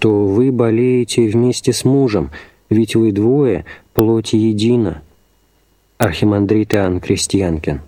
что вы болеете вместе с мужем, ведь вы двое, плоть едина». Архимандрит Иоанн Крестьянкин.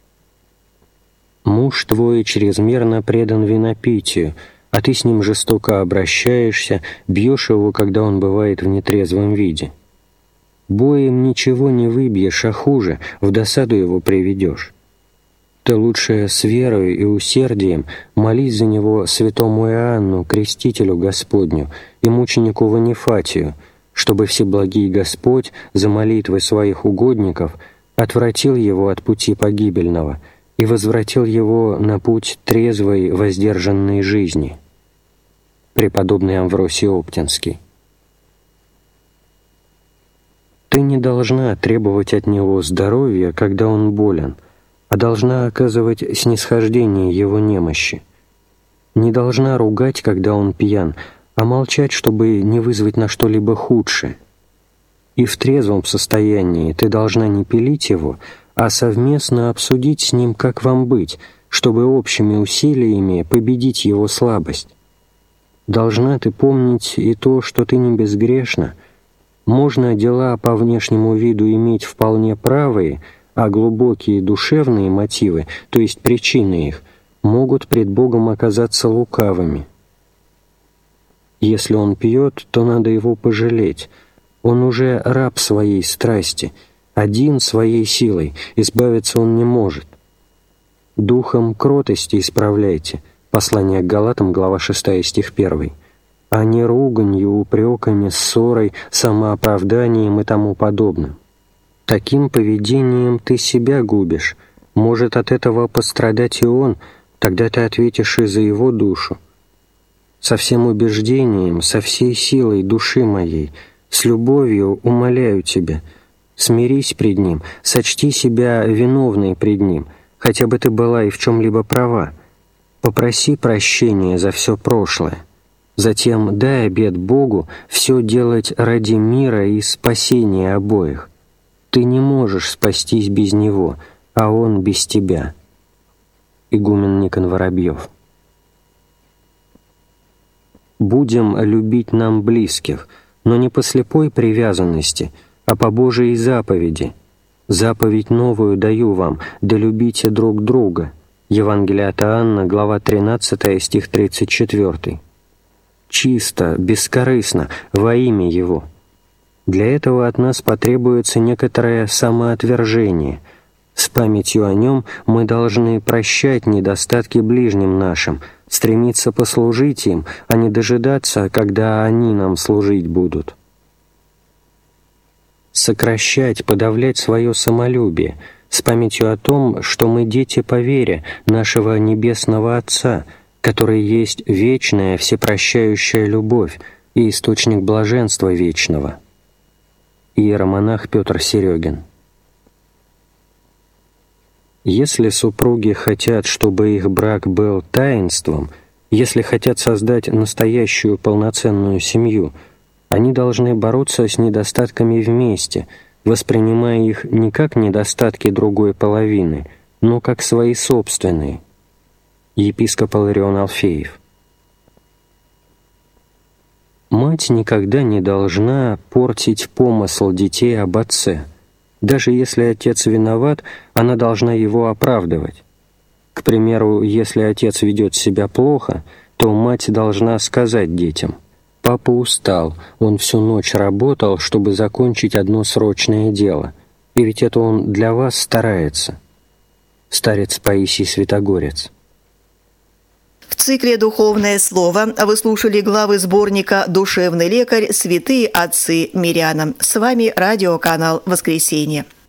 «Муж твой чрезмерно предан винопитию, а ты с ним жестоко обращаешься, бьешь его, когда он бывает в нетрезвом виде. Боем ничего не выбьешь, а хуже, в досаду его приведешь. Ты лучше с верою и усердием молись за него святому Иоанну, крестителю Господню, и мученику Ванифатию, чтобы Всеблагий Господь за молитвой своих угодников отвратил его от пути погибельного и возвратил его на путь трезвой, воздержанной жизни». Преподобный Амвросий Оптинский. Ты не должна требовать от него здоровья, когда он болен, а должна оказывать снисхождение его немощи. Не должна ругать, когда он пьян, а молчать, чтобы не вызвать на что-либо худшее. И в трезвом состоянии ты должна не пилить его, а совместно обсудить с ним, как вам быть, чтобы общими усилиями победить его слабость. Должна ты помнить и то, что ты не безгрешна. Можно дела по внешнему виду иметь вполне правые, а глубокие душевные мотивы, то есть причины их, могут пред Богом оказаться лукавыми. Если он пьет, то надо его пожалеть. Он уже раб своей страсти, один своей силой, избавиться он не может. Духом кротости исправляйте. Послание к Галатам, глава 6, стих 1. А не руганью, упреками, ссорой, самооправданием и тому подобным. Таким поведением ты себя губишь. Может от этого пострадать и он, тогда ты ответишь и за его душу. Со всем убеждением, со всей силой души моей, с любовью умоляю тебя, смирись пред ним, сочти себя виновной пред ним, хотя бы ты была и в чем-либо права. Попроси прощения за все прошлое. Затем дай обет Богу все делать ради мира и спасения обоих. Ты не можешь спастись без Него, а Он без тебя. Игумен Никон Воробьев. Будем любить нам близких, но не по слепой привязанности, а по Божией заповеди. Заповедь новую даю вам, да любите друг друга. Евангелие от Иоанна, глава 13, стих 34. Чисто, бескорыстно, во имя Его. Для этого от нас потребуется некоторое самоотвержение. С памятью о Нем мы должны прощать недостатки ближним нашим, стремиться послужить им, а не дожидаться, когда они нам служить будут. Сокращать, подавлять свое самолюбие, с памятью о том, что мы дети по вере нашего Небесного Отца, который есть вечная, всепрощающая любовь и источник блаженства вечного. Иеромонах Петр Серегин. Если супруги хотят, чтобы их брак был таинством, если хотят создать настоящую полноценную семью, они должны бороться с недостатками вместе, воспринимая их не как недостатки другой половины, но как свои собственные. Епископ Иларион Алфеев. Мать никогда не должна портить помысл детей об отце. Даже если отец виноват, она должна его оправдывать. К примеру, если отец ведет себя плохо, то мать должна сказать детям: «Папа устал, он всю ночь работал, чтобы закончить одно срочное дело, и ведь это он для вас старается». Старец Паисий Святогорец. В цикле «Духовное слово» вы слушали главы сборника «Душевный лекарь. Святые отцы мирянам». С вами радиоканал «Воскресенье».